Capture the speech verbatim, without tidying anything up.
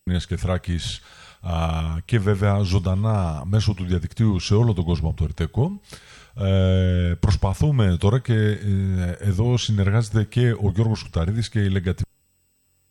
και Θράκης και βέβαια ζωντανά μέσω του διαδικτύου σε όλο τον κόσμο από το Ερτέκο. Ε, προσπαθούμε τώρα και ε, εδώ συνεργάζεται και ο Γιώργος Κουταρίδης και η Legative